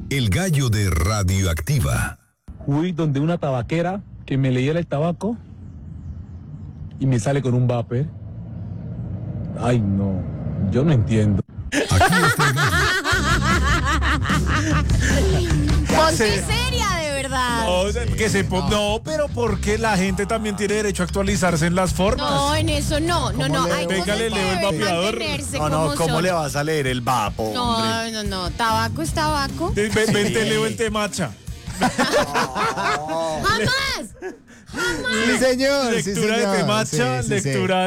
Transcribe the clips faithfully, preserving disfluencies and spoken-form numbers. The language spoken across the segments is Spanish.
El gallo de Radioactiva. Fui donde una tabaquera que me leía el tabaco y me sale con un vapor. Ay, no, yo no entiendo. Aquí está el gallo. Ponte seria, de verdad. No, que se pon- no, pero porque la gente también tiene derecho a actualizarse en las formas. No, en eso no, no, no. Hay Venga, cosas le que leo el deben vapeador. mantenerse No, no, como ¿cómo son. le vas a leer el vapo, hombre? No, no, no. Tabaco es tabaco. Ven, ven, ven, te leo el temacha. ¡Jamás! Sí, señor. sí, Lectura señor. de temacha, Sí, sí, sí. lectura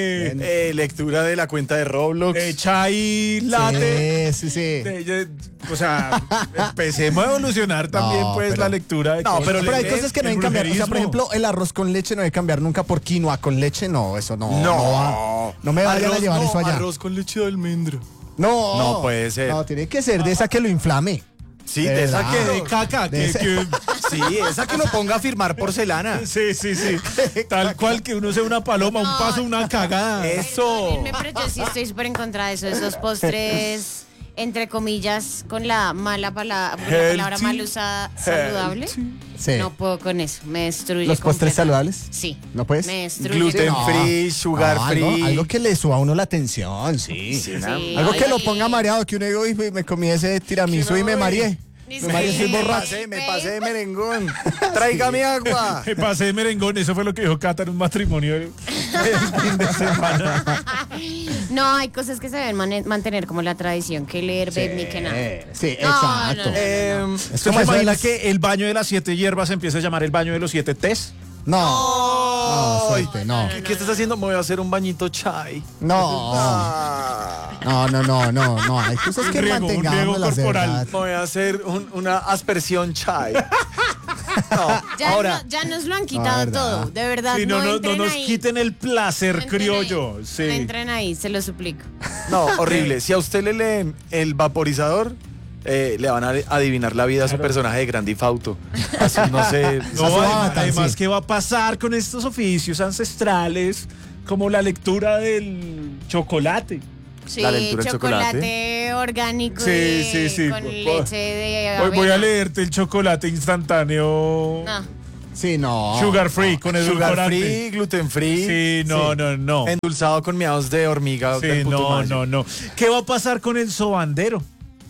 de Eh, lectura de la cuenta de Roblox. eh, chai latte. Sí, sí, sí. De- de- o sea, empecemos a evolucionar también, No, pues, pero- la lectura de No, cosas. pero Pero hay el- cosas que no el deben cambiar. O sea, por brujerismo. ejemplo, el arroz con leche no debe cambiar nunca por quinoa con leche. No, eso no. No. No, va. No me vayan a Arroz, llevar no, eso allá. Arroz con leche de almendra. No. No puede ser. No, tiene que ser de esa que lo inflame. Sí, De de esa verdad. que de caca, De que, ese- que- Sí, esa que lo ponga a firmar porcelana. sí, sí, sí. Tal cual que uno sea una paloma, un No, paso, una cagada. Eso. Perdónenme, pero yo sí estoy súper en contra de eso, de esos postres, entre comillas, con la mala palabra, la palabra Healthy. mal usada, saludable. Sí. No puedo con eso, me destruye. ¿Los postres completamente. saludables? Sí. ¿No puedes? Me destruye. Gluten No. free, sugar No, free. Algo, algo que le suba a uno la tensión, sí. Sí, Sí. Algo que lo Ay. ponga mareado, que uno diga, uy, me comí ese tiramisú y me mareé. Ni Me mareé, soy siquiera. borracho. pasé, me pasé de merengón. Tráigame agua. Me pasé de merengón, eso fue lo que dijo Cata en un matrimonio el fin de semana. No, hay cosas que se deben mane- mantener como la tradición, que leer, ver, ni que nada. Sí, No, exacto. no, no, no. Eh, Es ¿Usted como se eso de imagina los- que el baño de las siete hierbas se empieza a llamar el baño de los siete tés? No. No, Ay, suerte, no. ¿Qué, qué estás haciendo? Me voy a hacer un bañito chai. No. Ah, No, no, no, no, no. Hay cosas Un que riego, un riego mantengamos las de corporal. verdad. me voy a hacer un- una aspersión chai. No, Ya, ahora, no- ya nos lo han quitado verdad. todo, de verdad. Sí, no, no, no, no entren nos ahí. quiten el placer No entren criollo. ahí. Sí. No entren ahí, se lo suplico. no, horrible. Si a usted le leen el vaporizador, eh, le van a adivinar la vida a su personaje de Grand Theft Auto. Así, no sé. No, Eso va a además, matar, además, sí. ¿qué va a pasar con estos oficios ancestrales? Como la lectura del chocolate. Sí, La lectura del chocolate orgánico Sí, de- sí, sí. con Voy- leche de Hoy voy a avena. leerte el chocolate instantáneo. No. Sí, no. Sugar free, con Sugar edulcorante. free, gluten free. Sí, no, no, no. Endulzado con miados de hormiga. Sí, del no, putumayo. no, no. ¿Qué va a pasar con el sobandero?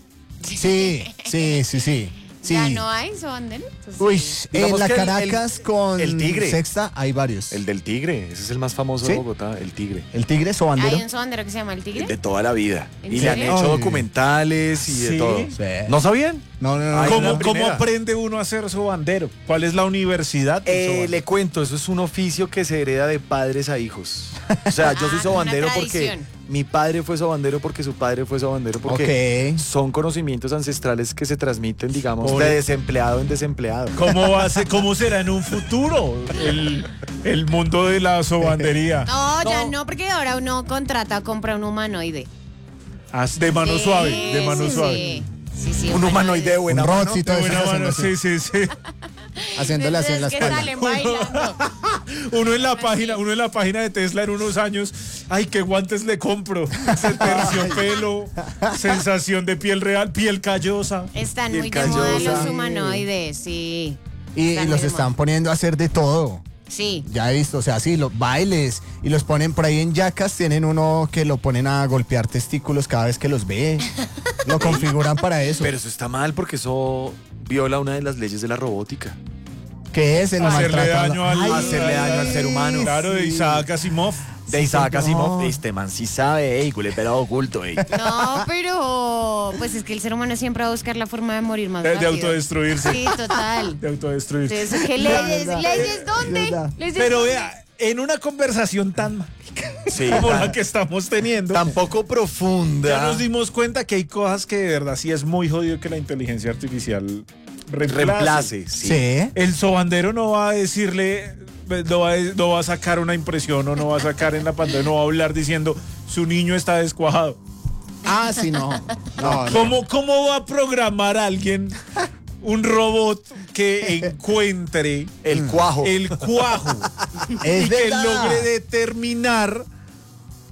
Sí, sí, sí, sí. Sí. Ya no hay sobandero. Uy, Digamos en la que el- Caracas el- con el tigre. Sexta hay varios. El del tigre, ese es el más famoso ¿Sí? de Bogotá, el tigre. El tigre sobandero. Hay un sobandero que se llama el tigre. De toda la vida. ¿En Y le han serio? hecho Ay. documentales y de Sí. todo. Sí. ¿No sabían? No, no, no. Ay, ¿Cómo, la ¿Cómo primera. aprende uno a ser sobandero? ¿Cuál es la universidad del Eh, sobandero? le cuento, eso es un oficio que se hereda de padres a hijos. O sea, yo soy Ah, una sobandero porque tradición. mi padre fue sobandero porque su padre fue sobandero porque Ok. son conocimientos ancestrales que se transmiten, digamos, Pobre. de desempleado en desempleado. ¿Cómo, va a ser- ¿Cómo será en un futuro el, el mundo de la sobandería? No, ya No. no, porque ahora uno contrata, compra un humanoide. Ah, de mano Sí, suave, de mano sí, suave. Sí, sí, sí, Un humanoide de buena Un mano. rotzito De de buena esos mano, haciendo sí, así, sí, sí. haciéndole así en la Entonces, que espalda. salen bailando. Uno en la página, uno en la página de Tesla en unos años, ay, qué guantes le compro. Ese terciopelo, sensación de piel real, piel callosa. Están Y el muy de moda callosa. los humanoides, sí. Y, y Están los muy de están moda. poniendo a hacer de todo. Sí. Ya he visto, o sea, sí, los bailes y los ponen por ahí en yacas, tienen uno que lo ponen a golpear testículos cada vez que los ve. Lo configuran para eso. Pero eso está mal porque eso viola una de las leyes de la robótica. ¿Qué es el Hacerle maltrato a la- daño al- Ay, Hacerle daño al ser humano. Claro, de sí. Isaac Asimov. De Isaac señor. Asimov, este man sí sabe, ey, culé, oculto, ey. No, pero pues es que el ser humano siempre va a buscar la forma de morir más De, de rápido. autodestruirse. Sí, total. De autodestruirse. Entonces, ¿qué leyes? verdad. ¿Leyes dónde? Es verdad. ¿Leyes Pero dónde? vea, en una conversación tan mágica Sí, como tan- la que estamos teniendo, Tampoco ya profunda. nos dimos cuenta que hay cosas que de verdad sí es muy jodido que la inteligencia artificial reemplace. Reemplace, sí. Sí. El sobandero no va a decirle, no va, a, no va a sacar una impresión o no va a sacar en la pantalla, no va a hablar diciendo su niño está descuajado. Ah, sí, no. No, no. ¿Cómo, ¿Cómo va a programar a alguien un robot que encuentre El cuajo. el cuajo Es y que verdad. logre determinar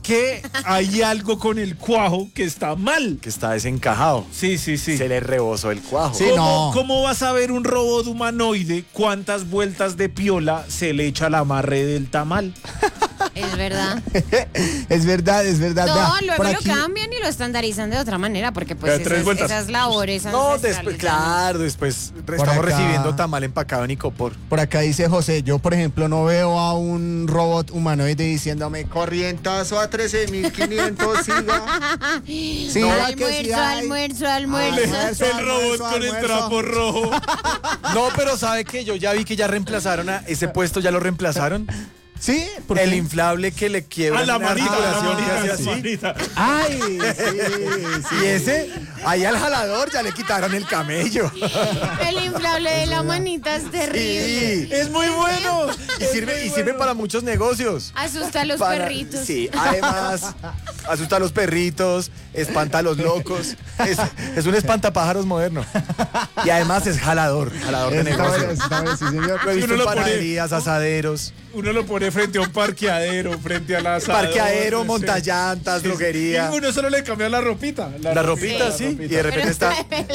que hay algo con el cuajo que está mal. Que está desencajado. Sí, sí, sí. Se le rebosó el cuajo. Sí. ¿Cómo, no. ¿Cómo vas a ver un robot humanoide cuántas vueltas de piola se le echa al amarre del tamal? Es verdad. Es verdad, es verdad. No, Vea, luego por lo aquí- cambian y lo estandarizan de otra manera, porque pues Cada tres esas, vueltas. esas labores No, ancestrales después, ya no. claro, después re- estamos acá- recibiendo tamal empacado en Icopor. Por acá dice José, yo por ejemplo no veo a un robot humanoide diciéndome corrientazo a trece mil quinientos, siga. Sí, No, ¿verdad que sí almuerzo, hay? almuerzo, almuerzo. Almuerzo, El robot almuerzo, con el almuerzo. trapo rojo. No, pero ¿sabe que yo ya vi que ya reemplazaron a ese puesto, ya lo reemplazaron? Sí, ¿por El qué? inflable que le quiebra A la una manita, a la articulación que manita, hace la así. manita. Ay, sí, sí. Y ese, ahí al jalador ya le quitaron el camello. El inflable de la manita es terrible. Sí. Es muy bueno. Y sirve, y sirve para muchos negocios. Asusta a los Para- perritos. Sí, además, asusta a los perritos, espanta a los locos. Es, es un espantapájaros moderno. Y además es jalador, jalador de Está bueno, negocios. está bueno, sí, señor. Lo he visto Uno en lo pone- panaderías, asaderos, Uno lo pone frente a un parqueadero, frente a la parqueadero, montallantas, droguería. Y uno solo le cambia la ropita. La ropita, sí, y de repente está...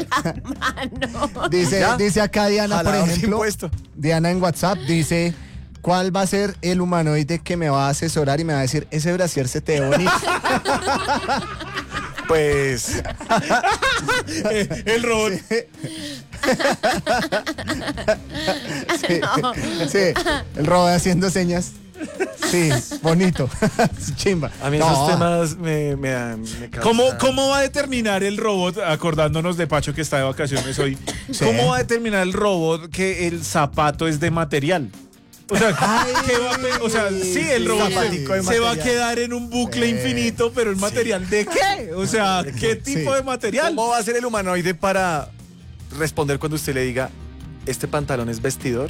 Dice, ¿Ya? dice acá Diana, por Jalador sin ejemplo, puesto. Diana en WhatsApp dice, ¿cuál va a ser el humanoide que me va a asesorar y me va a decir, ese brasier se te ve bonito? Pues... Eh, el robot. Sí, sí, el robot haciendo señas. Sí, bonito. Chimba. A mí No, esos temas me, me dan... me causan- ¿Cómo, ¿Cómo va a determinar el robot, acordándonos de Pacho que está de vacaciones hoy, Sí. cómo va a determinar el robot que el zapato es de material? O sea, ¿qué va a pe- o sea, sí, el robot Zapatico de se, se va a material. quedar en un bucle Eh, infinito, pero ¿el material de qué? O sea, ¿qué tipo Sí. de material? ¿Cómo va a ser el humanoide para responder cuando usted le diga, este pantalón es vestidor?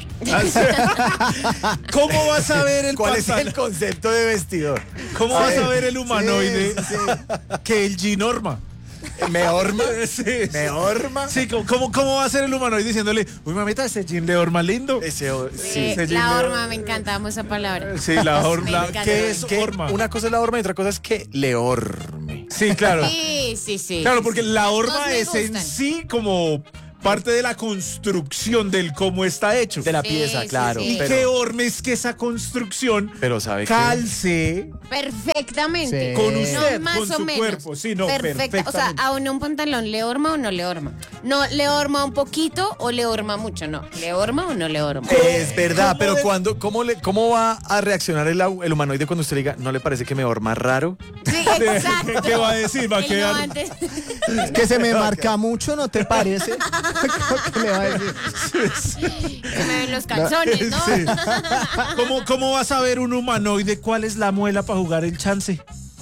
¿Cómo va a saber el ¿Cuál es pantalón? el concepto de vestidor? ¿Cómo va a Sí, saber el humanoide sí, sí. que el ginorma? ¿Me horma? Sí, ¿Me horma? sí, ¿cómo- ¿cómo, ¿cómo va a ser el humanoide diciéndole, uy mamita, ese jean de horma lindo? Ese, o- sí. Sí, ese jean la de- horma, me encanta, amo esa palabra. Sí, la horma. Me encanta. ¿Qué es Que horma? una cosa es la horma y otra cosa es que le horme. Sí, claro. Sí, sí, sí. Claro, porque la Todos horma me es en gustan. sí como parte de la construcción del cómo está hecho. De la Sí, pieza, sí, claro. sí. Y Pero, qué hormes que esa construcción pero ¿sabe qué? calce Perfectamente. Sí. con usted, No, más con o su menos. cuerpo. Sí, no, Perfecta. O sea, perfectamente. a uno un pantalón le horma o no le horma. No, le horma un poquito o le horma mucho. No, le horma o no le horma. Es verdad, ¿Cómo pero de- cuando, ¿cómo, le, ¿cómo va a reaccionar el, au- el humanoide cuando usted le diga, no le parece que me horma raro? Sí, exacto. ¿Qué va a decir? Va a Él no quedar... antes- Que se me marca mucho, ¿no te parece? ¿Qué le va a decir? Se me ven los calzones, ¿no? Sí. ¿Cómo, ¿Cómo va a saber un humanoide cuál es la muela para jugar el chance?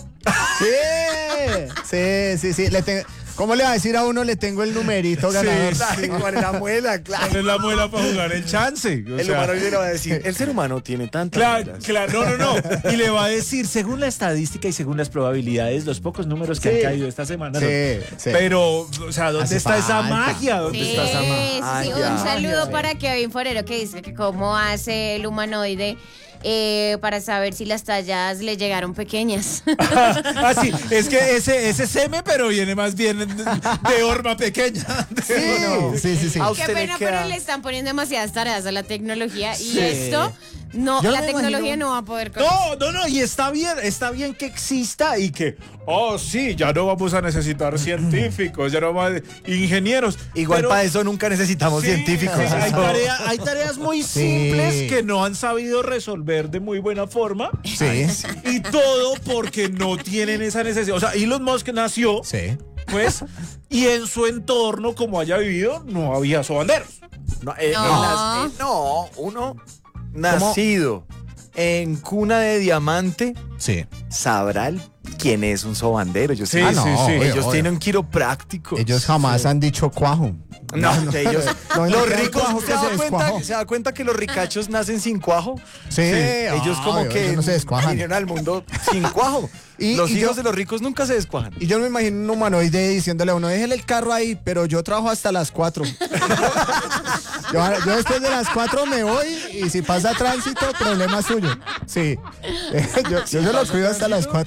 Sí, sí, sí, sí. Le tengo- ¿Cómo le va a decir a uno le tengo el numerito ganador? Sí. Ay, ¿cuál es la muela? Claro. ¿Cuál es la muela para jugar el chance? O El sea, humanoide le va a decir, el ser humano tiene tantas Claro, muelas. claro, no, no, no. Y le va a decir, según la estadística y según las probabilidades, los pocos números que Sí. han caído esta semana. Sí, ¿no? sí. Pero, o sea, ¿dónde Hace está esa falta. magia? ¿Dónde Sí, está esa magia? sí, Ay, sí. ya. Un saludo Sí. para Kevin Forero que dice que cómo hace el humanoide eh, para saber si las tallas le llegaron pequeñas. Ah, sí, es que ese, ese seme, pero viene más bien de, de horma pequeña. De- Sí, sí, sí, sí. A Qué usted le pena, queda- pero le están poniendo demasiadas tareas a la tecnología y Sí. esto no, Yo la me tecnología imagino- no va a poder con No, no, no, y está bien, está bien que exista y que, oh, sí, ya no vamos a necesitar científicos, ya no vamos a ingenieros. Igual pero- para eso nunca necesitamos Sí, científicos. sí, hay, eso- tarea- hay tareas muy Sí. simples que no han sabido resolver de muy buena forma. Sí, Y todo porque no tienen esa necesidad. O sea, Elon Musk nació, sí. pues, y en su entorno, como haya vivido, no había sobanderos. No, eh, No. en las- eh, no, uno nacido en cuna de diamante Sí. sabrá el- quién es un sobandero. Ellos, Sí, tienen- Ah, no, sí, sí. obvio, ellos obvio. tienen quiroprácticos. Ellos jamás han dicho cuajo. No, que ellos, no, los no, ricos, cuajo ¿se que da, se cuenta, descuajó. ¿se da cuenta que los ricachos nacen sin cuajo? Sí, Ellos como obvio, que ellos no se descuajan. vinieron al mundo sin cuajo. Y- los y hijos yo- de los ricos nunca se descuajan. Y yo me imagino un humanoide diciéndole a uno, déjele el carro ahí, pero yo trabajo hasta las cuatro. yo, yo después de las cuatro me voy y si pasa tránsito, problema suyo. Sí. yo yo se lo cuido hasta las cuatro, pues.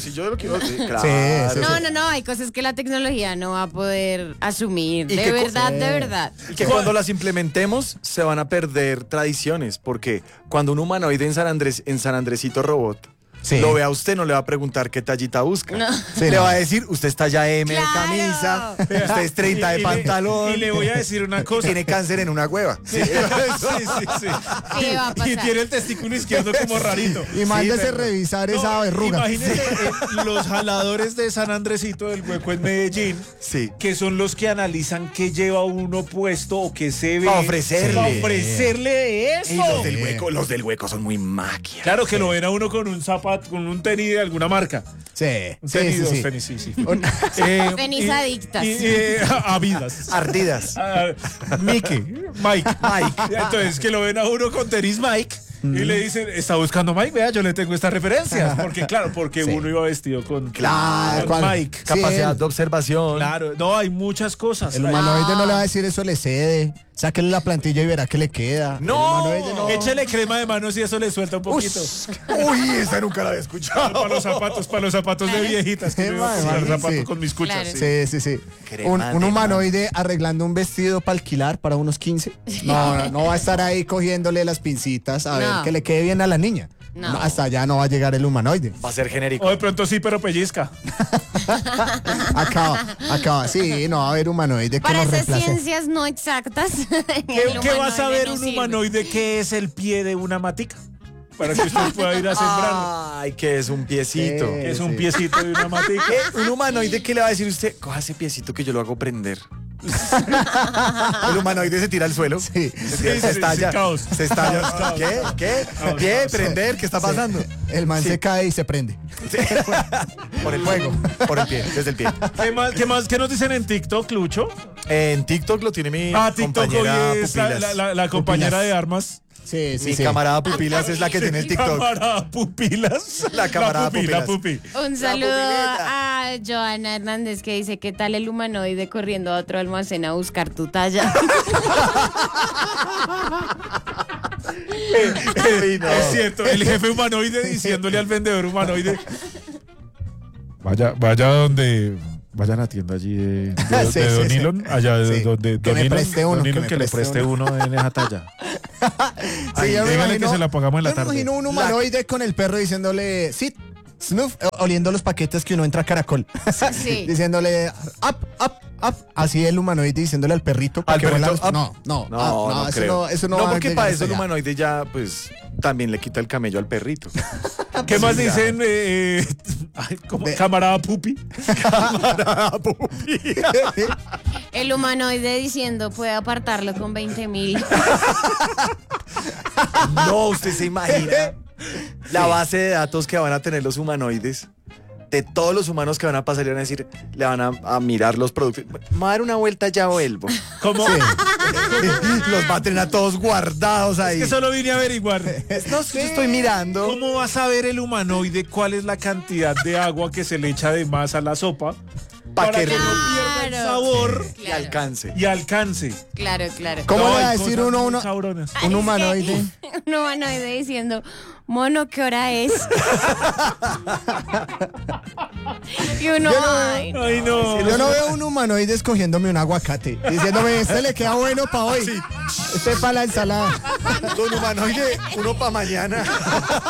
si yo lo quiero, sí, claro. Sí, sí, No, no, no, hay cosas que la tecnología no va a poder asumir. Y De que co- verdad, de Sí. verdad. Y que cuando las implementemos se van a perder tradiciones, porque cuando un humanoide en San Andrés, en San Andresito Robot, Sí. lo ve a usted, no le va a preguntar qué tallita busca. No. Sí, le no. va a decir, usted es talla M de Claro. camisa, usted es treinta Y- de y le- pantalón. y le voy a decir una cosa. Tiene cáncer en una hueva. Sí, sí, sí, sí. ¿Qué va a Y pasar? tiene el testículo izquierdo como rarito. Y mándese pero- revisar No, esa verruga. Imagínese eh, los jaladores de San Andresito del Hueco en Medellín, Sí. que son los que analizan qué lleva uno puesto o qué se ve. Pa' ofrecerle. Pa' ofrecerle eso. Y los del hueco, los del hueco son muy maquia. Claro que lo ven a uno con un zapato, con un tenis de alguna marca. Sí, Un sí, tenis, sí, dos sí. tenis, sí, sí. Un- Eh, Tenis y- adictas. y- y, eh, Avidas. Ardidas. Ah, Mike, Mike, Mike. Entonces que lo ven a uno con tenis Mike y le dicen, está buscando Mike, vea, yo le tengo estas referencias. Porque claro, porque Sí. uno iba vestido con, Claro, con ¿cuál? Mike. Sí, Capacidad él. de observación. Claro, no, hay muchas cosas. El Hay- humanoide no le va a decir eso, le cede. Sáquele la plantilla y verá que le queda. No. El humanoide no. Échale crema de manos y eso le suelta un poquito. Uy, esa nunca la había escuchado. Para los zapatos, para los zapatos de viejitas. Que Sí, me iba a man, comprar man, zapatos sí. con mis cuchas. Claro. sí. Sí, sí, sí. Crema Un, de un humanoide arreglando un vestido para alquilar para unos quince. No, no, no va a estar ahí cogiéndole las pincitas a ver No. que le quede bien a la niña. No. No, hasta allá no va a llegar el humanoide. Va a ser genérico. O de pronto sí, pero pellizca. Acaba, acaba. Sí, no va a haber humanoide que Para nos esas reemplace. ciencias no exactas. ¿Qué, el qué va a saber no un sirve. humanoide que es el pie de una matica? Para que usted pueda ir a sembrar. Ay, que es un piecito. Sí. Que es un piecito de una matica. ¿Qué? Un humanoide, ¿qué le va a decir usted? Coja ese piecito que yo lo hago prender. El humanoide se tira al suelo. Sí. Se, Sí, se sí, estalla. sí, caos. Se estalla. Caos, ¿Qué? ¿Qué? Caos, ¿Qué? caos. ¿Prender? ¿Qué está pasando? El man se cae y se prende. Por el fuego. Por el pie, desde el pie. ¿Qué más, qué más? ¿Qué nos dicen en TikTok, Lucho? En TikTok lo tiene mi Ah, TikTok hoy compañera es la, Pupilas. la- la- la compañera Pupilas. de armas. Sí, sí, Mi sí. camarada Pupilas es la que tiene el TikTok. Camarada Pupilas. La camarada pupi, la Pupilas. pupi. Un saludo a Joana Hernández que dice, ¿qué tal el humanoide corriendo a otro almacén a buscar tu talla? Uy, no. Es cierto, el jefe humanoide diciéndole al vendedor humanoide. Vaya, vaya donde. Vaya a la tienda allí de, de, Sí, de sí, Don sí. Elon, allá de Sí. donde Que Don me Elon, preste uno, Don que Elon, me que le preste preste uno. uno en esa talla. Sí, Ay, yo me dígale imagino- que se la pagamos en la yo tarde. me imagino un humanoide con el perro diciéndole, sit, snuff, eh, oliendo los paquetes que uno entra a Caracol. Sí. Diciéndole, up, up, up. Así el humanoide diciéndole al perrito para Al que huela perrito, los- up. No, no, No, ah, no, eso creo. no, eso no no va a porque llegar para hasta eso el allá. humanoide ya, pues, también le quita el camello al perrito. ¿Qué más Sí, dicen? Eh, ay, ¿cómo? De- Camarada Pupi. El humanoide diciendo, puede apartarlo con veinte mil. No, usted se imagina la base de datos que van a tener los humanoides. De todos los humanos que van a pasar y van a decir, le van a, a mirar los productos. Me voy a dar una vuelta, ya vuelvo. ¿Cómo? Los va a tener a todos guardados ahí. Que solo vine a averiguar. No sé, estoy mirando. ¿Cómo va a saber el humanoide cuál es la cantidad de agua que se le echa de más a la sopa? Pa' que que no pierda el Claro. sabor y Claro. alcance. y alcance. Claro, claro. ¿Cómo No, le va a hay decir cosas uno, muy uno cabronas. Ay, un es humanoide? que un humanoide diciendo, mono, ¿qué hora es? Y uno, Yo no- ay, no. Ay, no. Yo no veo un humanoide escogiéndome un aguacate, diciéndome, este le queda bueno para hoy, este para la ensalada. Don humanoide, uno para mañana.